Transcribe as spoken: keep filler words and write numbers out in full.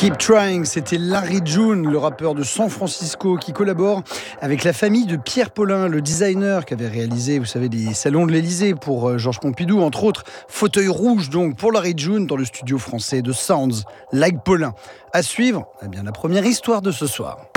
Keep Trying, c'était Larry June, le rappeur de San Francisco qui collabore avec la famille de Pierre Paulin, le designer qui avait réalisé, vous savez, les salons de l'Élysée pour Georges Pompidou, entre autres, fauteuil rouge donc pour Larry June dans le studio français de Sounds Like Paulin. À suivre, eh bien, la première histoire de ce soir.